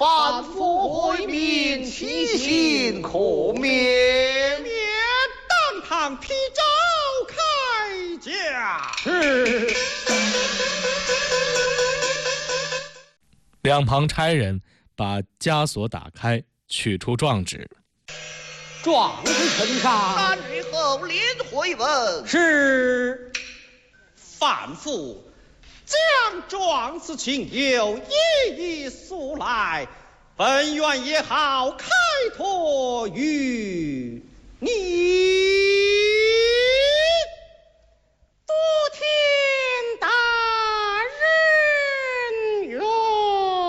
反复回民，其心可免。 免当堂批召开价。 是。 两旁差人把枷锁打开，取出状纸。 状子呈上。 单于后连回文。 是。 范父将状子请有一一速来，本院也好开拓于